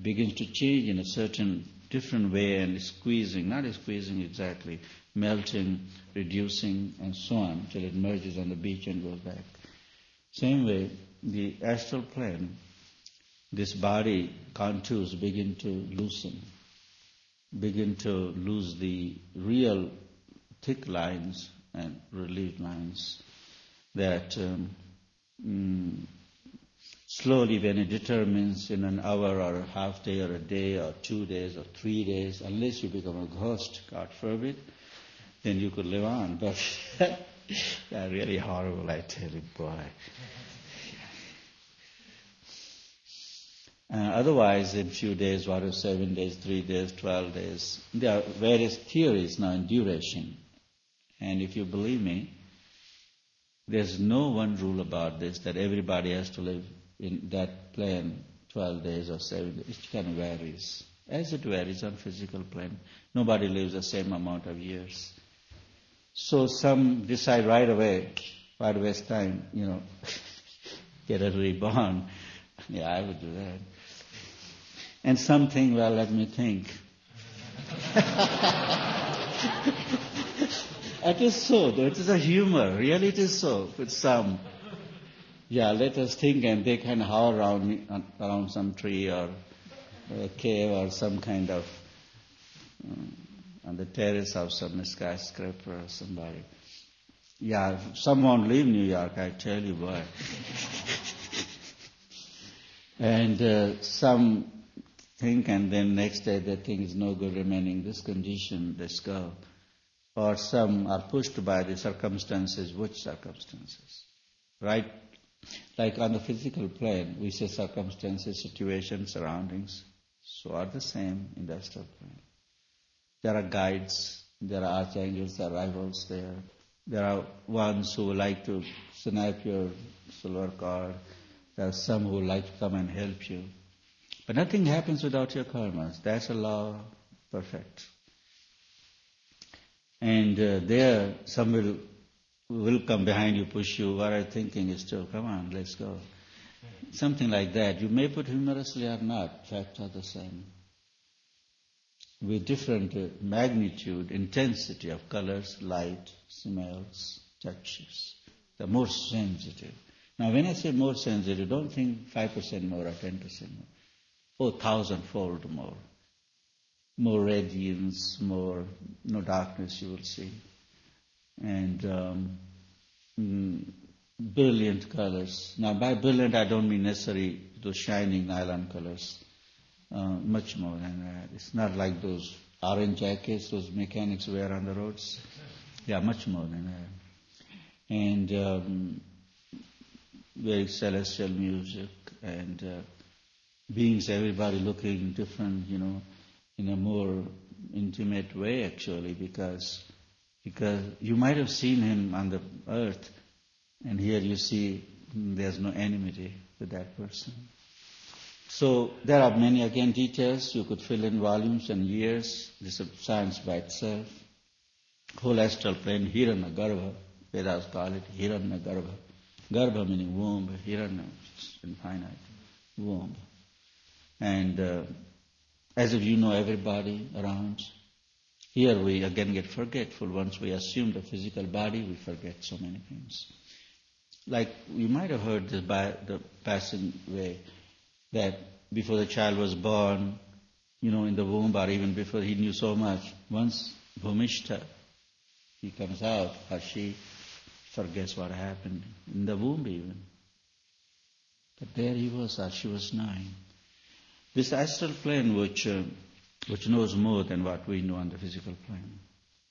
begins to change in a certain different way and squeezing, not squeezing exactly, melting, reducing, and so on, till it merges on the beach and goes back. Same way, the astral plane, this body contours begin to loosen, begin to lose the real thick lines and relief lines that slowly, when it determines in an hour or a half day or a day or 2 days or 3 days, unless you become a ghost, God forbid, then you could live on. But they're really horrible, I tell you, boy. Otherwise, in few days, 7 days, 3 days, 12 days, there are various theories now in duration. And if you believe me, there's no one rule about this, that everybody has to live in that plane 12 days or 7 days. It kind of varies. As it varies on physical plane, nobody lives the same amount of years. So some decide right away, why waste time, get a reborn. Yeah, I would do that. And some think, well, let me think. It is so, though. It is a humor. Really, it is so with some. Yeah, let us think, and they can hover around some tree or a cave or some kind of on the terrace of some skyscraper or somebody. Yeah, some won't leave New York, I tell you, boy. And some think, and then next day they think it's no good remaining this condition, let's go. Or some are pushed by the circumstances. Which circumstances? Right? Like on the physical plane, we say circumstances, situations, surroundings. So are the same in the astral plane. There are guides, there are archangels, there are rivals there. There are ones who like to snap your silver cord. There are some who like to come and help you. But nothing happens without your karmas. That's a law perfect. And there, some will come behind you, push you. What are you thinking is still, come on, let's go. Something like that. You may put humorously or not, facts are the same. With different magnitude, intensity of colors, light, smells, touches. They're more sensitive. Now when I say more sensitive, don't think 5% more or 10% more. 1,000-fold more. More radiance, more no darkness you will see. And brilliant colors. Now by brilliant I don't mean necessarily those shining nylon colors. Much more than that. It's not like those orange jackets those mechanics wear on the roads. Yeah, much more than that. And very celestial music and beings, everybody looking different, in a more intimate way actually, because you might have seen him on the earth, and here you see there's no enmity with that person. So there are many, again, details. You could fill in volumes and years. This is science by itself. Whole astral plane, Hiranyagarbha, Vedas call it Hiranyagarbha. Garbha meaning womb, Hiranya, infinite, womb. And as if you know everybody around. Here we again get forgetful. Once we assume the physical body, we forget so many things. Like you might have heard this by the passing way, that before the child was born, in the womb or even before he knew so much, once Bhumishta, he comes out or she forgets what happened in the womb even. But there he was, or she was knowing. This astral plane which knows more than what we know on the physical plane.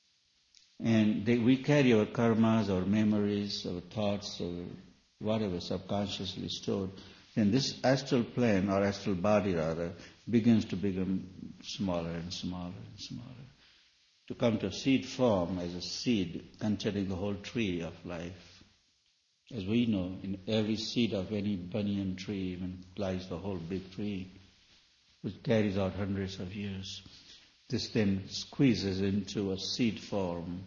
And we carry our karmas, our memories, our thoughts, or whatever subconsciously stored. Then this astral plane, or astral body rather, begins to become smaller and smaller and smaller. To come to seed form as a seed containing the whole tree of life. As we know, in every seed of any banyan tree even lies the whole big tree, which carries out hundreds of years. This then squeezes into a seed form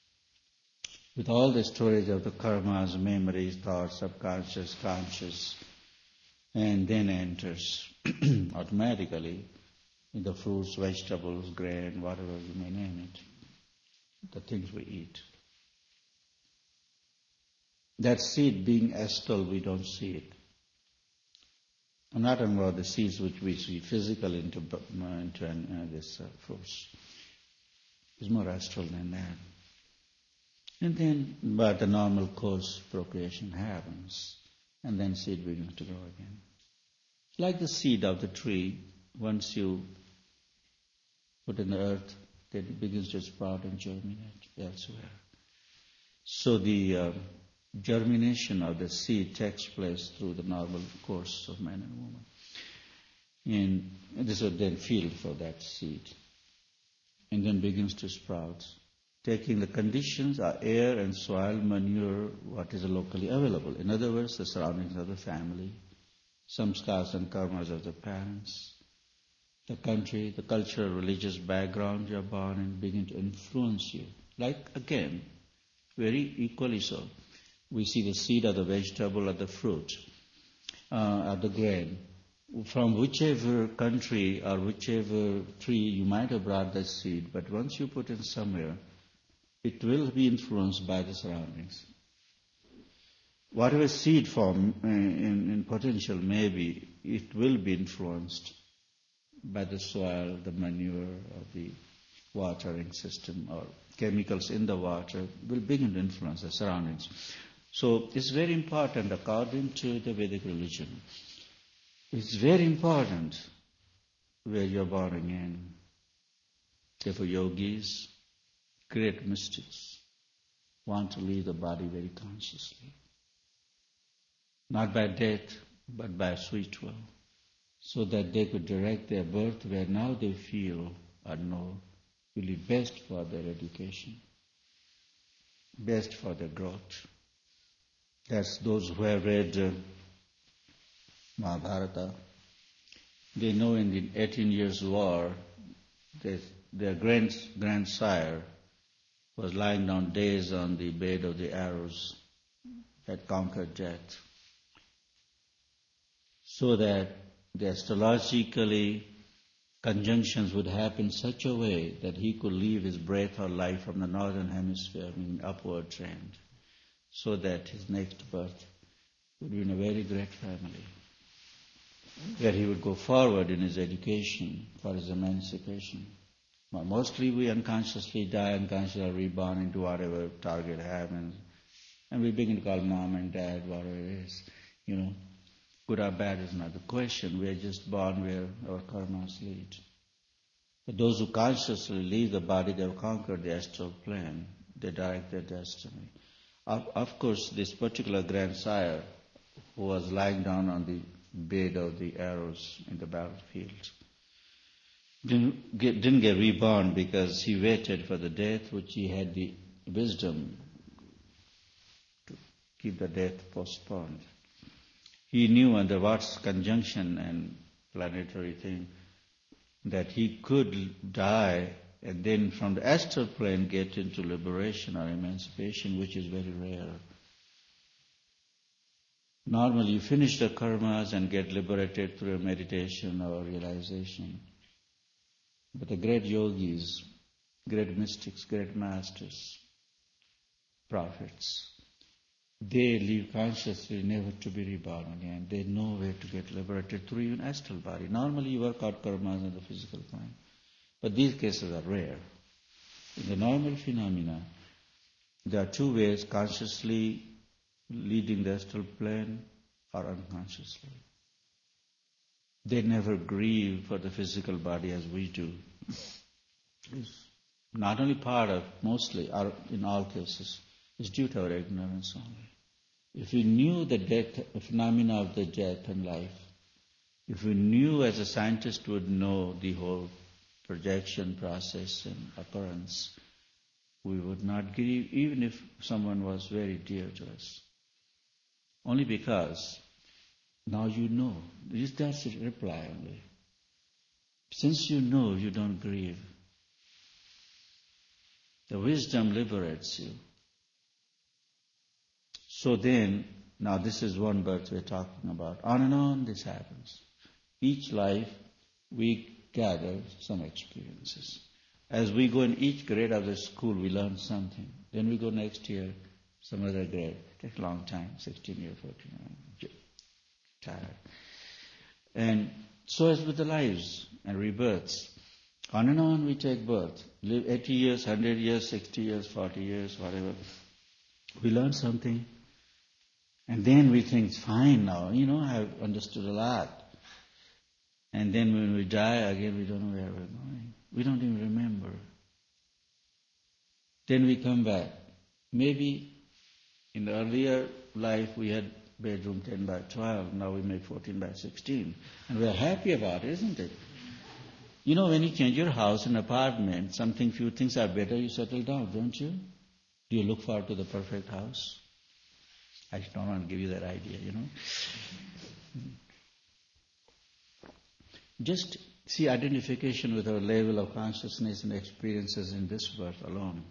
with all the storage of the karmas, memories, thoughts, subconscious, conscious, and then enters automatically in the fruits, vegetables, grain, whatever you may name it, the things we eat. That seed being astral, we don't see it. I'm not talking about the seeds which we see physical into this fruits. It's more astral than that. And then, but the normal course procreation happens, and then seed begins to grow again. Like the seed of the tree, once you put in the earth, then it begins to sprout and germinate elsewhere. So the germination of the seed takes place through the normal course of man and woman. And this is then field for that seed. And then begins to sprout, taking the conditions, air and soil, manure, what is locally available. In other words, the surroundings of the family, some scars and karmas of the parents, the country, the cultural, religious background you are born in begin to influence you. Like, again, very equally so. We see the seed of the vegetable or the fruit, or the grain. From whichever country or whichever tree you might have brought that seed, but once you put it somewhere, it will be influenced by the surroundings. Whatever seed form in potential may be, it will be influenced by the soil, the manure, or the watering system, or chemicals in the water will begin to influence the surroundings. So it's very important, according to the Vedic religion, it's very important where you're born in. Therefore, yogis, great mystics, want to leave the body very consciously. Not by death, but by sweet will, so that they could direct their birth where now they feel or know will be best for their education, best for their growth. That's those who have read Mahabharata. They know in the 18 years war, their grandsire was lying down days on the bed of the arrows that conquered death, so that the astrologically conjunctions would happen in such a way that he could leave his breath or life from the northern hemisphere in upward trend, so that his next birth would be in a very great family, where he would go forward in his education for his emancipation. Well, mostly we unconsciously die, unconsciously are reborn into whatever target happens, and we begin to call mom and dad, whatever it is. Good or bad is not the question. We are just born where our karmas lead. But those who consciously leave the body, they have conquered the astral plane. They direct their destiny. Of course, this particular grandsire who was lying down on the bed of the arrows in the battlefield didn't get reborn because he waited for the death which he had the wisdom to keep the death postponed. He knew under what conjunction and planetary thing that he could die and then from the astral plane get into liberation or emancipation, which is very rare. Normally you finish the karmas and get liberated through meditation or realization. But the great yogis, great mystics, great masters, prophets, they live consciously never to be reborn again. They know where to get liberated through even astral body. Normally you work out karmas in the physical plane. But these cases are rare. In the normal phenomena, there are two ways: consciously leading the astral plane or unconsciously. They never grieve for the physical body as we do. It's not only part of, mostly, or in all cases, it's due to our ignorance only. If we knew the phenomena of the death and life, if we knew as a scientist would know the whole projection process and occurrence, we would not grieve even if someone was very dear to us. Only because now you know. That's the reply only. Since you know, you don't grieve. The wisdom liberates you. So then, now this is one birth we're talking about. On and on this happens. each life we gather some experiences. As we go in each grade of the school, we learn something. Then we go next year, some other grade. It takes a long time, 16 years, 14 years, tired. And so is with the lives and rebirths. On and on we take birth. Live 80 years, 100 years, 60 years, 40 years, whatever. We learn something. And then we think, it's fine now, I've understood a lot. And then when we die again, we don't know where we're going. We don't even remember. Then we come back. Maybe in the earlier life we had bedroom 10 by 12, now we make 14 by 16. And we're happy about it, isn't it? When you change your house and apartment, few things are better, you settle down, don't you? Do you look forward to the perfect house? I don't want to give you that idea, Just see identification with our level of consciousness and experiences in this birth alone.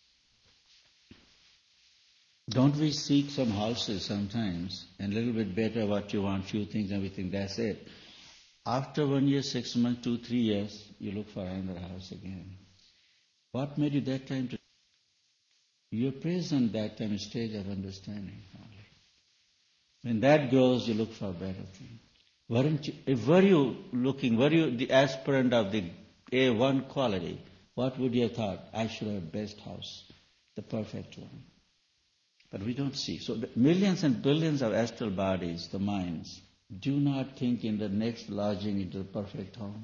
Don't we seek some houses sometimes, and a little bit better what you want, few things, and we think that's it. After 1 year, 6 months, 2, 3 years, you look for another house again. What made you that time to... You're present that time, stage of understanding only. When that grows, you look for a better thing. Were you the aspirant of the A1 quality, what would you have thought? I should have the best house, the perfect one. But we don't see. So the millions and billions of astral bodies, the minds, do not think in the next lodging into the perfect home.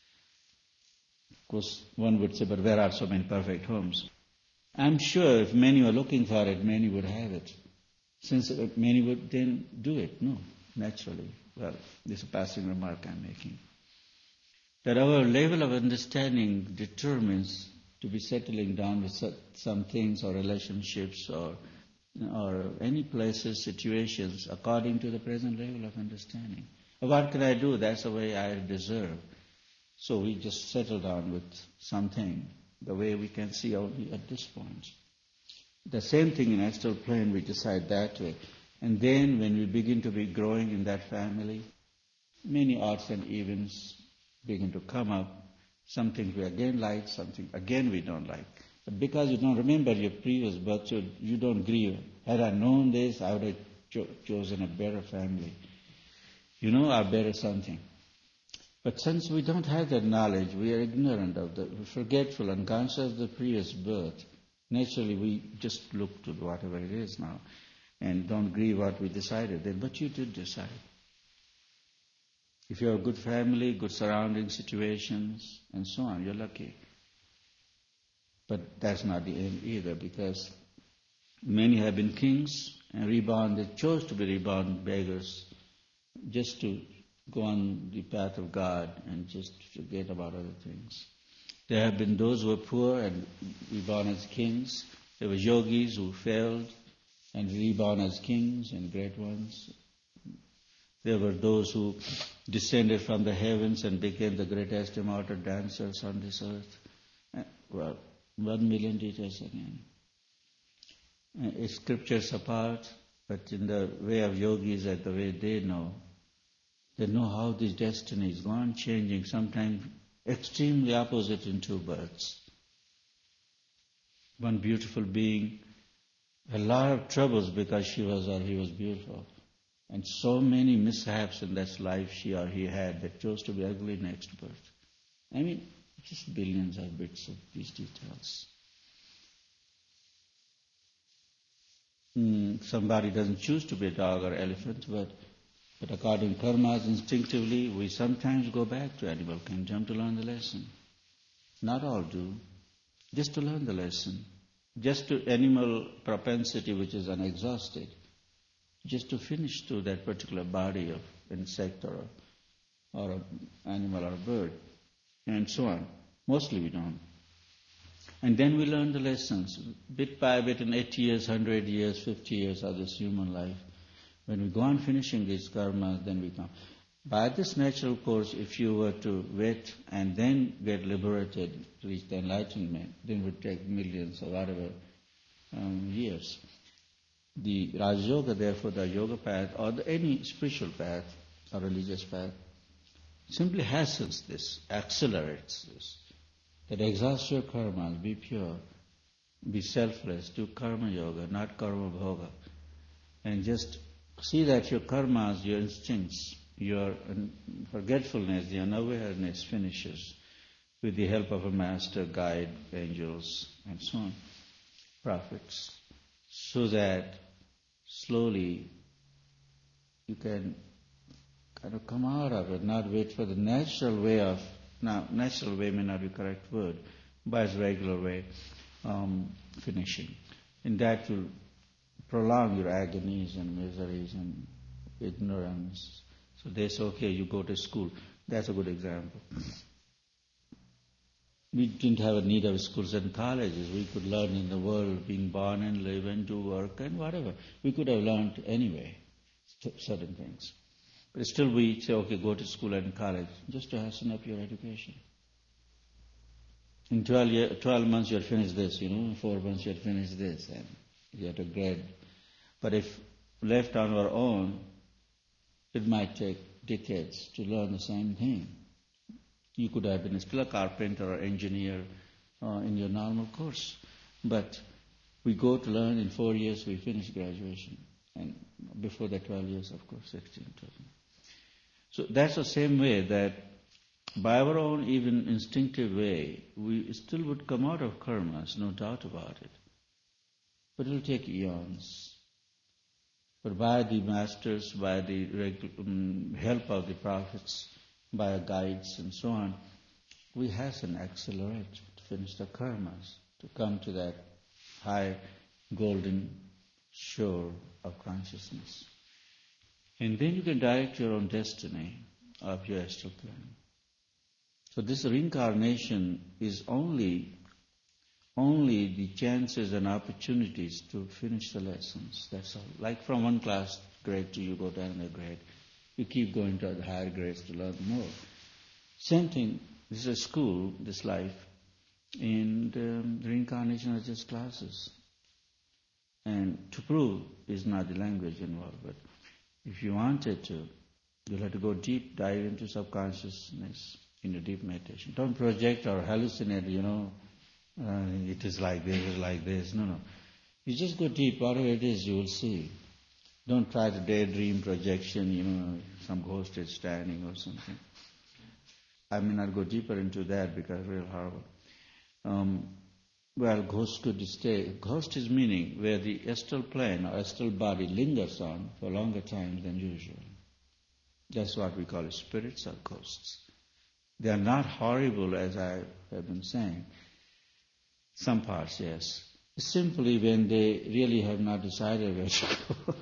Of course, one would say, but where are so many perfect homes? I'm sure if many were looking for it, many would have it. Since many would then do it, no, naturally. Well, this is a passing remark I'm making. That our level of understanding determines to be settling down with some things or relationships or any places, situations, according to the present level of understanding. What can I do? That's the way I deserve. So we just settle down with something, the way we can see only at this point. The same thing in astral plane, we decide that way. And then when we begin to be growing in that family, many odds and evens begin to come up. Something we again like, something again we don't like. But because you don't remember your previous birth, so you don't grieve. Had I known this, I would have chosen a better family. Or better something. But since we don't have that knowledge, we are ignorant of we're forgetful, unconscious of the previous birth. Naturally, we just look to whatever it is now and don't grieve what we decided then. But you did decide. If you have a good family, good surrounding situations, and so on, you're lucky. But that's not the aim either, because many have been kings and reborn. They chose to be reborn beggars just to go on the path of God and just forget about other things. There have been those who were poor and reborn as kings. There were yogis who failed and reborn as kings and great ones. There were those who descended from the heavens and became the greatest immortal dancers on this earth. 1 million details again. Scriptures apart, but in the way of yogis and the way they know how this destiny is gone changing, sometimes extremely opposite in 2 births. One beautiful being, a lot of troubles because she was or he was beautiful. And so many mishaps in that life she or he had that chose to be ugly next birth. Just billions of bits of these details. Somebody doesn't choose to be a dog or elephant, but according to karmas, instinctively, we sometimes go back to animal kingdom to learn the lesson. Not all do. Just to learn the lesson. Just to animal propensity which is unexhausted. Just to finish through that particular body of insect or an animal or a bird. And so on. Mostly we don't. And then we learn the lessons, bit by bit, in 80 years, 100 years, 50 years of this human life. When we go on finishing these karmas, then we come. By this natural course, if you were to wait and then get liberated, reach the enlightenment, then it would take millions or whatever years. The Raj Yoga, therefore, the yoga path, or any spiritual path or religious path, simply hastens this, accelerates this. That exhaust your karmas, be pure, be selfless, do karma yoga, not karma bhoga. And just see that your karmas, your instincts, your forgetfulness, the unawareness finishes with the help of a master, guide, angels, and so on, prophets, so that slowly you can kind of come out of it, not wait for the natural way of, now natural way may not be the correct word, but its regular way, finishing. And that will prolong your agonies and miseries and ignorance. So they say, okay, you go to school. That's a good example. We didn't have a need of schools and colleges. We could learn in the world, being born and live and do work and whatever. We could have learned anyway, certain things. But still we say, okay, go to school and college, just to hasten up your education. In 12 months you'll finish this, 4 months you'll finish this, and you have to grade. But if left on our own, it might take decades to learn the same thing. You could have been still a carpenter or engineer in your normal course. But we go to learn in 4 years, we finish graduation. And before that 12 years, of course, 16, 12. So that's the same way that by our own even instinctive way, we still would come out of karmas, no doubt about it. But it will take eons. But by the masters, by the help of the prophets, by guides and so on, we hasten, accelerate to finish the karmas, to come to that high golden shore of consciousness. And then you can direct your own destiny of your astral plane. So this reincarnation is only the chances and opportunities to finish the lessons. That's all. Like from one class grade to you go to another grade. You keep going to the higher grades to learn more. Same thing, this is a school, this life, and reincarnation is just classes. And to prove is not the language involved, but if you wanted to, you'll have to go deep, dive into subconsciousness in a deep meditation. Don't project or hallucinate, it is like this, it is like this. No. You just go deep, whatever it is, you will see. Don't try to daydream projection, some ghost is standing or something. I may not go deeper into that because it's real horrible. Ghost could stay. Ghost is meaning where the astral plane or astral body lingers on for longer time than usual. That's what we call spirits or ghosts. They are not horrible, as I have been saying. Some parts, yes. Simply when they really have not decided where to go.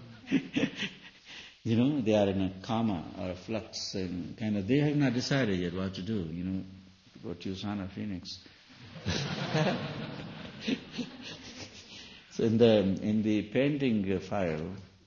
They are in a coma or a flux and they have not decided yet what to do, go to Usana Phoenix. So in the pending file,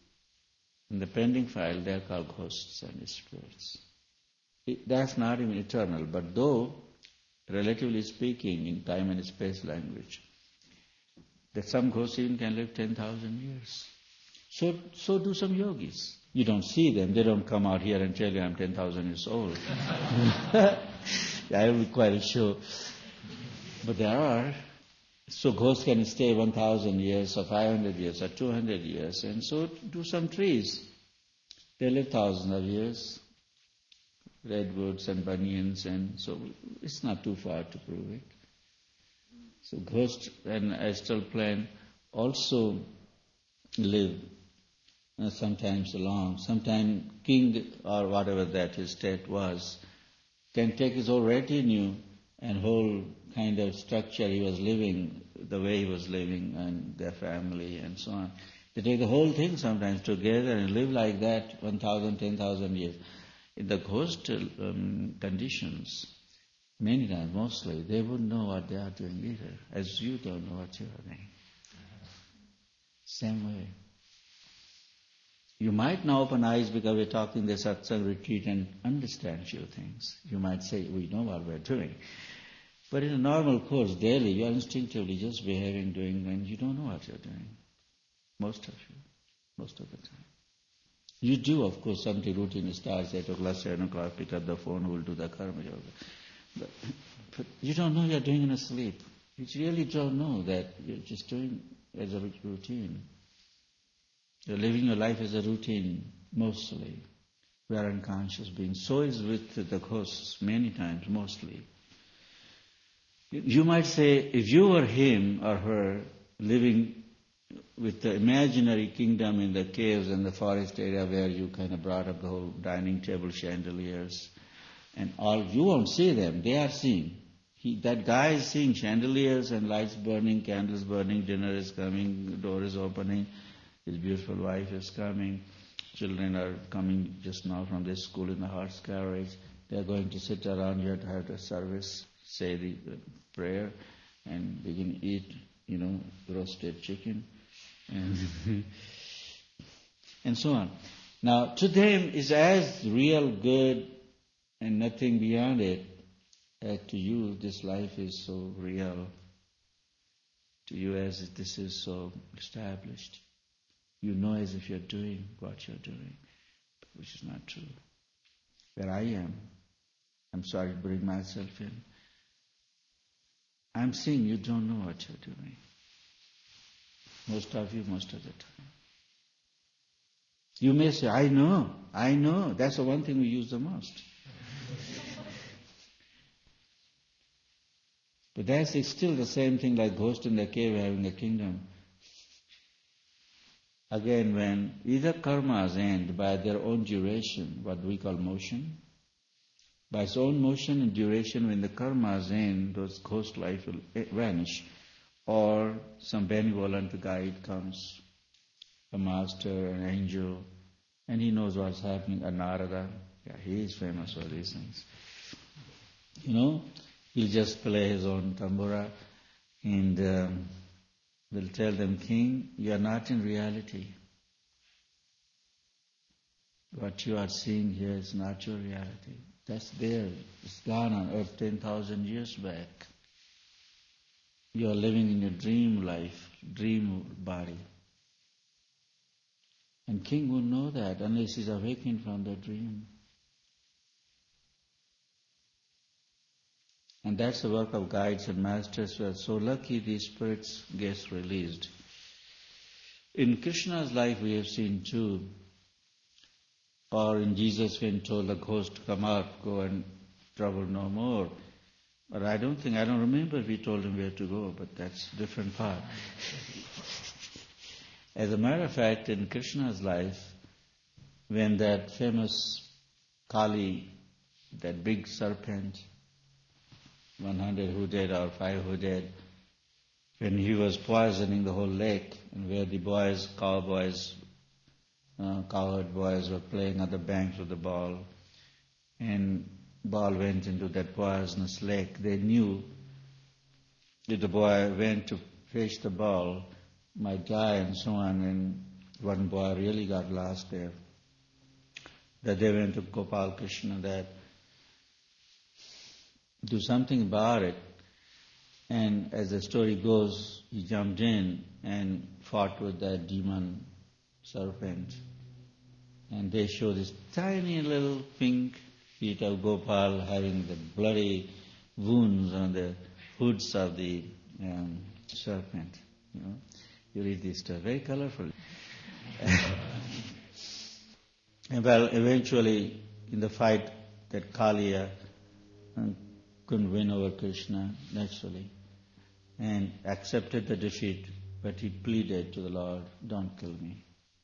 they are called ghosts and spirits. That's not even eternal, but though, relatively speaking, in time and space language, that some ghosts even can live 10,000 years. So do some yogis. You don't see them. They don't come out here and tell you I'm 10,000 years old. I will be quite sure. But there are. So ghosts can stay 1,000 years or 500 years or 200 years. And so do some trees. They live thousands of years. Redwoods and banyans, and so it's not too far to prove it. So ghost and astral plane also live sometimes long. Sometimes king or whatever that his state was can take his whole retinue and whole kind of structure he was living, the way he was living and their family and so on. They take the whole thing sometimes together and live like that 1,000, 10,000 years. In the ghost conditions, many times, mostly, they wouldn't know what they are doing either, as you don't know what you are doing. Same way. You might now open eyes because we're talking the satsang retreat and understand few things. You might say, we know what we're doing. But in a normal course, daily, you are instinctively just behaving, doing, and you don't know what you're doing. Most of the time. You do, of course, something routine starts 8 o'clock, 7 o'clock, pick up the phone, we'll do the karma yoga. But you don't know you're doing it in a sleep. You really don't know that you're just doing as a routine. You're living your life as a routine, mostly. We are unconscious beings. So is with the ghosts many times, mostly. You might say, if you were him or her living with the imaginary kingdom in the caves and the forest area where you kind of brought up the whole dining table chandeliers and all, you won't see them, they are seeing. That guy is seeing chandeliers and lights burning, candles burning, dinner is coming, the door is opening, his beautiful wife is coming, children are coming just now from their school in the horse carriage, they are going to sit around here to have the service, say the prayer and begin to eat, roasted chicken and so on. Now, to them is as real good and nothing beyond it. To you, this life is so real. To you, as if this is so established. You know as if you're doing what you're doing, which is not true. Where I am, I'm sorry to bring myself in. I'm seeing you don't know what you're doing. Most of you, most of the time. You may say, I know. That's the one thing we use the most. But that's still the same thing like ghost in the cave having a kingdom. Again, when either karmas end by their own duration, what we call motion, by its own motion and duration, when the karmas end, those ghost life will vanish. Or some benevolent guide comes, a master, an angel, and he knows what's happening, a Narada. Yeah, he is famous for these things. He'll just play his own tambura and will tell them, King, you are not in reality. What you are seeing here is not your reality. That's there. It's gone on earth 10,000 years back. You are living in your dream life, dream body. And King won't know that unless he's awakened from that dream. And that's the work of guides and masters who are so lucky these spirits get released. In Krishna's life we have seen too, or in Jesus when told the ghost to come out, go and trouble no more. But I don't remember if he told him where to go, but that's a different part. As a matter of fact, in Krishna's life, when that famous Kali, that big serpent, 100-hooded or 5-hooded, when he was poisoning the whole lake, and where the cowherd boys were playing on the banks with the ball, and ball went into that poisonous lake, they knew if the boy went to fetch the ball, might die and so on, and one boy really got lost there. That they went to Gopal Krishna that do something about it. And as the story goes, he jumped in and fought with that demon serpent. And they show this tiny little pink feet of Gopal having the bloody wounds on the hoods of the serpent. You read this stuff, very colorful. And well, eventually, in the fight, that Kaliya couldn't win over Krishna, naturally, and accepted the defeat, but he pleaded to the Lord, don't kill me.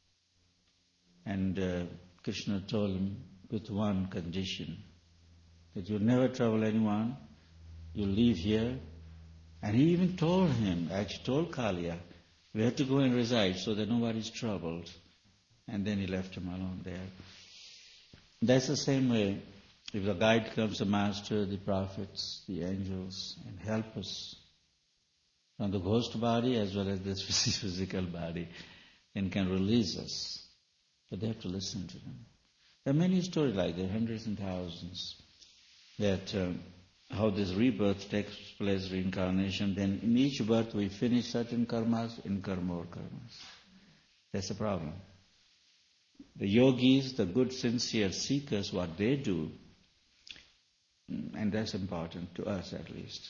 And Krishna told him with one condition, that you'll never trouble anyone, you'll leave here. And he even told Kaliya, where to go and reside so that nobody's troubled. And then he left him alone there. That's the same way. If the guide comes, the master, the prophets, the angels, and help us from the ghost body as well as this physical body, and can release us. But they have to listen to them. There are many stories like that, hundreds and thousands, that how this rebirth takes place, reincarnation. Then in each birth we finish certain karmas, incur more karmas. That's the problem. The yogis, the good sincere seekers, what they do, and that's important to us at least.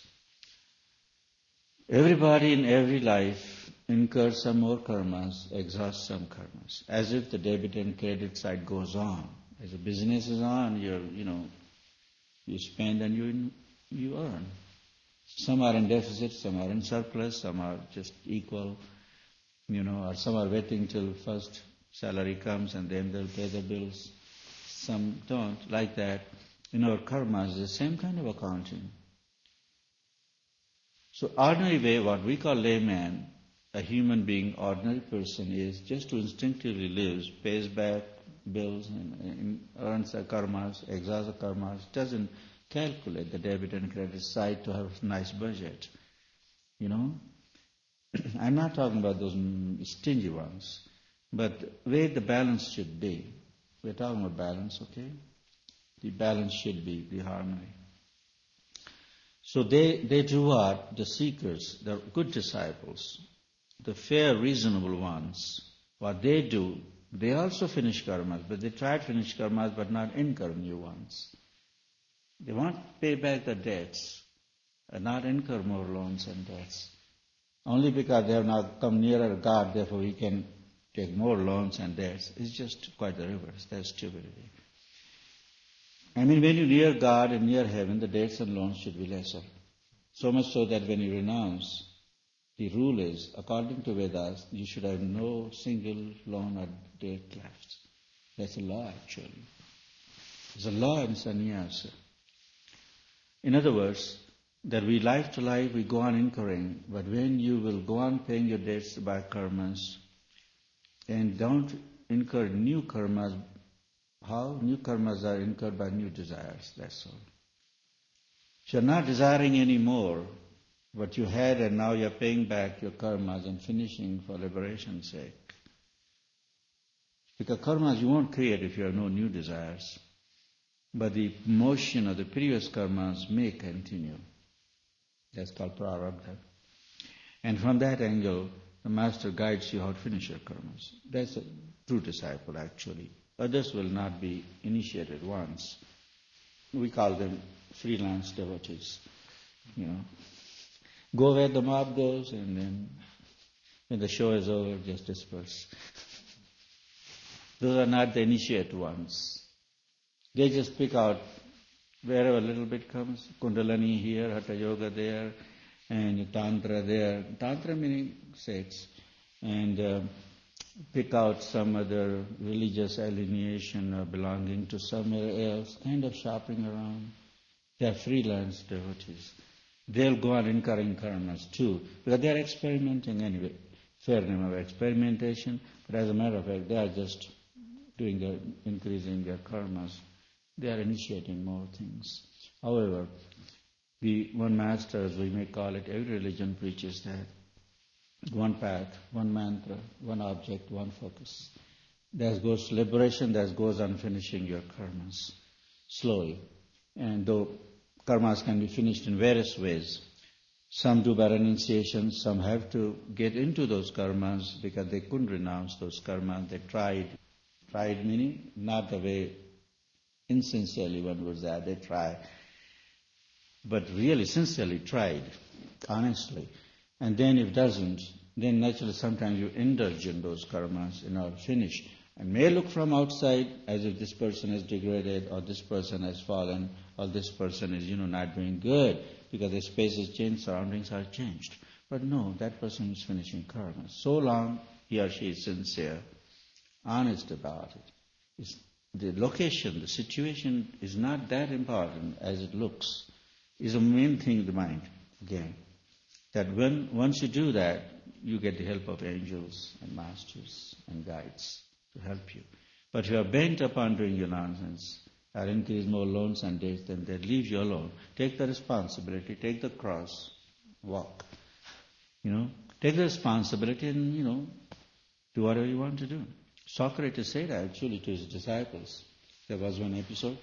Everybody in every life incurs some more karmas, exhausts some karmas, as if the debit and credit side goes on. As the business is on, you spend and you earn. Some are in deficit, some are in surplus, some are just equal, or some are waiting till first salary comes and then they'll pay the bills. Some don't. Like that, in our karmas, the same kind of accounting. So ordinary way, what we call layman, a human being, ordinary person, is just to instinctively lives, pays back bills and earns the karmas, exhausts the karmas, doesn't calculate the debit and credit side to have a nice budget. I'm not talking about those stingy ones, but where the balance should be. We're talking about balance, okay? The balance should be the harmony. So they do what? The seekers, the good disciples, the fair, reasonable ones, what they do, they also finish karmas, but they try to finish karmas but not incur new ones. They want to pay back the debts and not incur more loans and debts. Only because they have not come nearer God, therefore we can take more loans and debts. It's just quite the reverse. That's stupidity. When you near God and near heaven, the debts and loans should be lesser. So much so that when you renounce, the rule is, according to Vedas, you should have no single loan or debt left. That's a law, actually. It's a law in sannyasa. In other words, that we life to life, we go on incurring, but when you will go on paying your debts by karmas, and don't incur new karmas, how? New karmas are incurred by new desires, that's all. If you're not desiring any more what you had and now you're paying back your karmas and finishing for liberation's sake. Because karmas you won't create if you have no new desires. But the motion of the previous karmas may continue. That's called prarabdha. And from that angle, the master guides you how to finish your karmas. That's a true disciple, actually. Others will not be initiated once. We call them freelance devotees. Go where the mob goes, and then when the show is over, just disperse. Those are not the initiate ones. They just pick out wherever a little bit comes, Kundalini here, Hatha Yoga there, and Tantra there. Tantra meaning sex. And pick out some other religious alienation or belonging to somewhere else, kind of shopping around. They are freelance devotees. They'll go on incurring karmas too, because they are experimenting anyway. Fair name of experimentation, but as a matter of fact, they are just increasing their karmas. They are initiating more things. However, one master, as we may call it, every religion preaches that one path, one mantra, one object, one focus. That goes to liberation, that goes on finishing your karmas slowly. And though karmas can be finished in various ways, some do by renunciation, some have to get into those karmas because they couldn't renounce those karmas. They tried meaning not the way insincerely one would say, they try, but really sincerely tried, honestly. And then if it doesn't, then naturally sometimes you indulge in those karmas in order to finish. And may look from outside as if this person is degraded, or this person has fallen, or this person is, not doing good, because the space has changed, surroundings are changed. But no, that person is finishing karma. So long he or she is sincere, honest about it. The location, the situation is not that important as it looks. Is the main thing in the mind, again. That once you do that, you get the help of angels and masters and guides to help you. But if you are bent upon doing your nonsense, or increase more loans and debts, then they leave you alone. Take the responsibility, take the cross, walk. Take the responsibility and, do whatever you want to do. Socrates said actually to his disciples, there was one episode,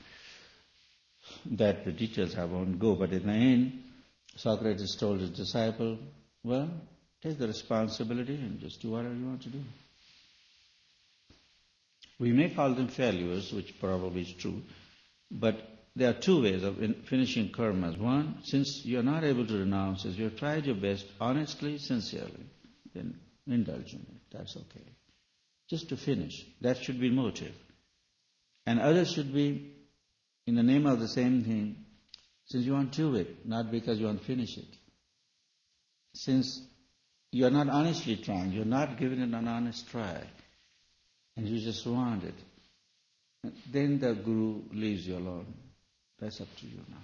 that the details I won't go, but in the end, Socrates told his disciple, well, take the responsibility and just do whatever you want to do. We may call them failures, which probably is true, but there are two ways of finishing karmas. One, since you're not able to renounce it, you've tried your best, honestly, sincerely, then indulge in it. That's okay. Just to finish. That should be motive. And others should be, in the name of the same thing, since you want to do it, not because you want to finish it. Since you're not honestly trying, you're not giving it an honest try, and you just want it, then the Guru leaves you alone. That's up to you now.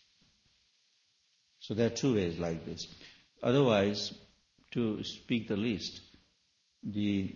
So there are two ways like this. Otherwise, to speak the least, the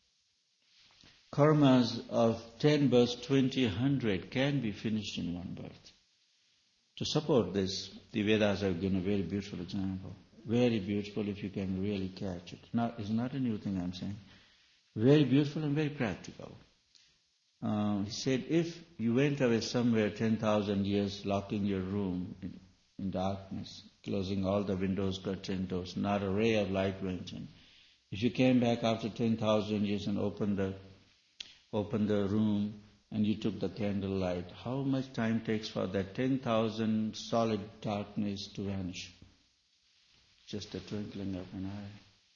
karmas of 10 births, 20, 100 can be finished in one birth. To support this, the Vedas have given a very beautiful example. Very beautiful if you can really catch it. It's not a new thing I'm saying. Very beautiful and very practical. He said, if you went away somewhere 10,000 years, locking your room in darkness, closing all the windows, curtain doors, not a ray of light went in. If you came back after 10,000 years and opened the room and you took the candlelight, how much time takes for that 10,000 solid darkness to vanish? Just a twinkling of an eye.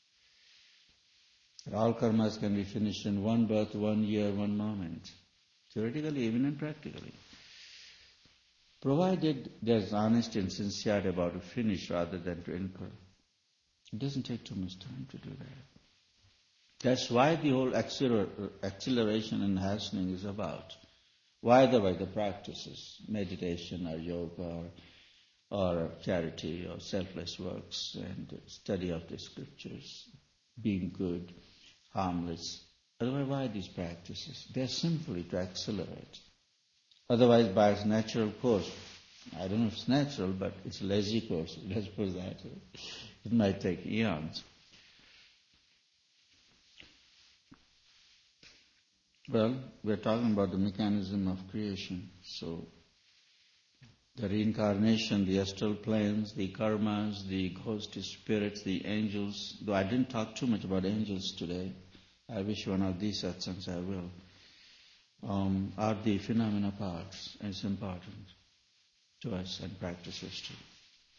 All karmas can be finished in one birth, 1 year, 1 moment. Theoretically, even and practically. Provided there's honesty and sincerity about to finish rather than to incur. It doesn't take too much time to do that. That's why the whole acceleration and hastening is about. Why the practices, meditation or yoga or charity or selfless works and study of the scriptures, being good, harmless. Otherwise, why these practices? They're simply to accelerate. Otherwise, by its natural course, I don't know if it's natural, but it's a lazy course. Let's put it that way. It might take eons. Well, we're talking about the mechanism of creation. So, the reincarnation, the astral planes, the karmas, the ghost spirits, the angels. Though I didn't talk too much about angels today, I wish one of these satsangs I will. Are the phenomena parts, and it's important to us and practices too.